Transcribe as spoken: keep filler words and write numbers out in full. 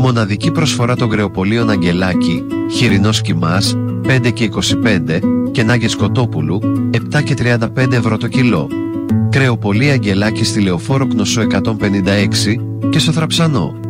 Μοναδική προσφορά των κρεοπολίων Αγγελάκη, χοιρινός κιμάς, πέντε και είκοσι πέντε και νάγκες κοτόπουλου, επτά και τριάντα πέντε ευρώ το κιλό. Κρεοπολία Αγγελάκη στη Λεωφόρο Κνωσό εκατόν πενήντα έξι και στο Θραψανό.